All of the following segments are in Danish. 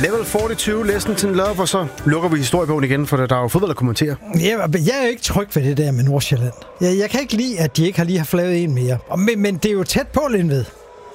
Level 42, Listen to Love, og så lukker vi historiebogen igen, for der er jo fodbold at kommentere. Jeg er jo ikke tryg ved det der med Nordsjælland. Jeg kan ikke lide, at de ikke har flaget en mere. Men det er jo tæt på, Lindved.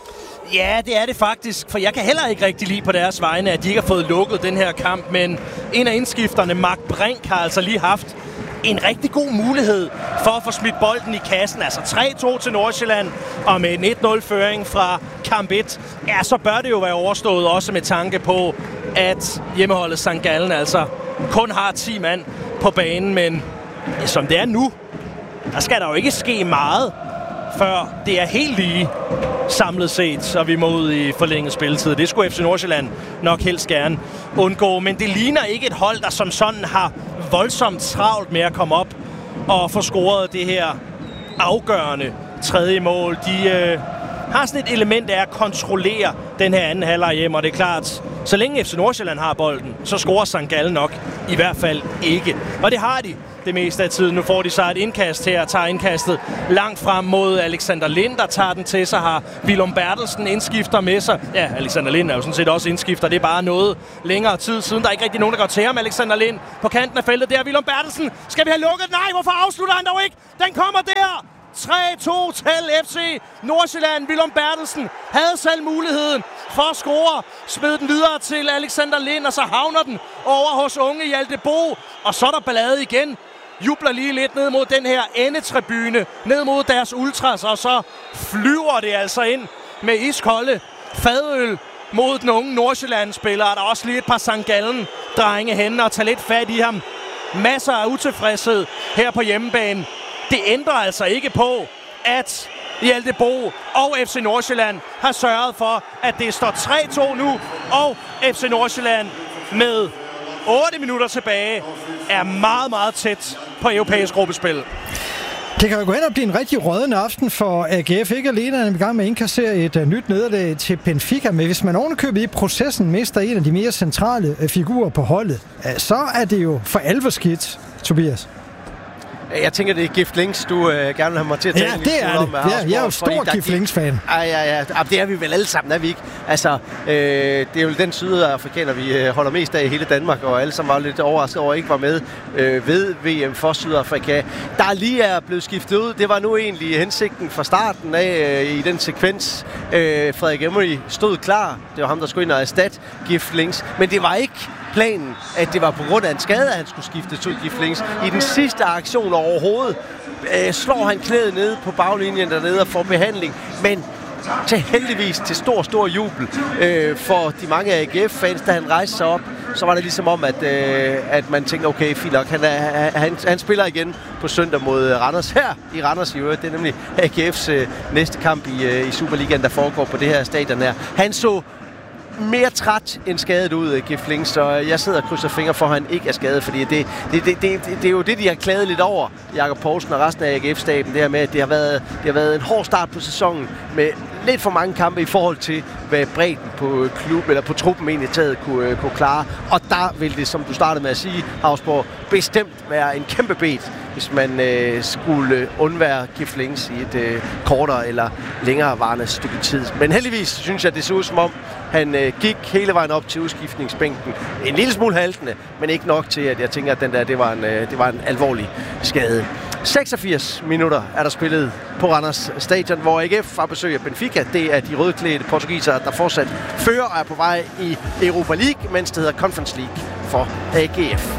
Ja, det er det faktisk, for jeg kan heller ikke rigtig lide på deres vegne, at de ikke har fået lukket den her kamp, men en af indskifterne, Mark Brink, har altså lige haft en rigtig god mulighed for at få smidt bolden i kassen. Altså 3-2 til Nordsjælland, og med en 1-0-føring fra kamp 1, ja, så bør det jo være overstået, også med tanke på, at hjemmeholdet St. Gallen altså kun har 10 mand på banen, men som det er nu, der skal der jo ikke ske meget, før det er helt lige samlet set, så vi må ud i forlænget spilletid. Det skulle FC Nordsjælland nok helst gerne undgå, men det ligner ikke et hold, der som sådan har voldsomt travlt med at komme op og få scoret det her afgørende tredje mål. De har sådan et element af at kontrollere den her anden halvleg hjem, og det er klart, så længe FC Nordsjælland har bolden, så scorer St. Gallen nok i hvert fald ikke. Og det har de det meste af tiden. Nu får de så et indkast her, tager indkastet langt frem mod Alexander Lind, der tager den til sig, har Willum Bertelsen indskifter med sig. Ja, Alexander Lind er jo sådan set også indskifter. Det er bare noget længere tid siden. Der er ikke rigtig nogen, der går til ham. Alexander Lind på kanten af feltet. Der Willum Bertelsen. Skal vi have lukket? Nej, hvorfor afslutter han dog ikke? Den kommer der! 3-2 til FC Nordsjælland. Willum Bertelsen havde selv muligheden for at score. Smed den videre til Alexander Lind, og så havner den over hos unge Hjalte Bo. Og så er der ballade igen. Jubler lige lidt ned mod den her endetribune, ned mod deres ultras, og så flyver det altså ind med iskolde fadøl mod den unge Nordsjælland-spiller. Der er også lige et par St. Gallen-drenge henne og tager lidt fat i ham. Masser af utilfredshed her på hjemmebane. Det ændrer altså ikke på, at Hjalte Bo og FC Nordsjælland har sørget for, at det står 3-2 nu, og FC Nordsjælland med 8 minutter tilbage er meget, meget tæt på europæisk gruppespil. Det kan jo gå hen og blive en rigtig rødende aften for AGF. Ikke alene er i gang med at indkassere et nyt nederlag til Benfica, men hvis man ovenikøbet i processen mister en af de mere centrale figurer på holdet, så er det jo for alvor skidt, Tobias. Jeg tænker, det er Gift Links, du gerne vil have mig til at tale om. Ja, det er det. Ja, jeg er jo stor Gift Links-fan. Ja. Det er vi vel alle sammen, er vi ikke? Altså, det er jo den sydafrikaner, vi holder mest af i hele Danmark, og alle sammen var lidt overrasket over, at ikke var med ved VM for Sydafrika. Der lige er blevet skiftet ud. Det var nu egentlig hensigten fra starten af i den sekvens. Frederik Emery stod klar. Det var ham, der skulle ind og erstatte Gift Links. Men det var ikke planen, at det var på grund af en skade, at han skulle skiftes ud, Gift Links. I den sidste aktion overhovedet slår han knæet ned på baglinjen dernede og får behandling, men heldigvis til stor jubel for de mange AGF-fans, da han rejste sig op, så var det ligesom om, at man tænkte, okay, fint nok, han spiller igen på søndag mod Randers her i Randers i øvrigt. Det er nemlig AGF's næste kamp i Superligaen, der foregår på det her stadion her. Han så mere træt end skadet ud, Gift Links, så jeg sidder og krydser fingre for, at han ikke er skadet, fordi det er jo det, de har klaget lidt over, Jakob Poulsen og resten af AGF-staben, det her med, at det har været en hård start på sæsonen, med lidt for mange kampe i forhold til, hvad bredden på klub eller på truppen egentlig taget kunne klare. Og der vil det, som du startede med at sige, Hausborg, bestemt være en kæmpe bet, hvis man skulle undvære Gift Links i et kortere eller længere varende stykke tid. Men heldigvis synes jeg, det ser ud som om, han gik hele vejen op til udskiftningsbænken. En lille smule haltende, men ikke nok til, at jeg tænker, at det var en alvorlig skade. 86 minutter er der spillet på Randers Stadion, hvor AGF har besøg af Benfica. Det er de rødklædte portugisere, der fortsat fører og er på vej i Europa League, mens det hedder Conference League for AGF.